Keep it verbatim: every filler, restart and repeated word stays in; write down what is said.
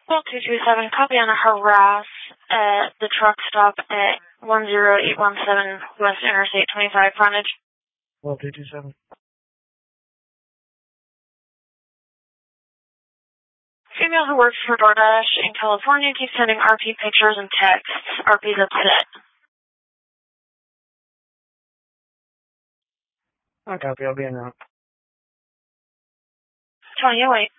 Call two two seven, copy on a harass at the truck stop at one zero eight one seven West Interstate twenty-five frontage. Call two two seven. Female who works for DoorDash in California keeps sending R P pictures and texts. R P's upset. I copy, I'll be in route. Tony, you wait.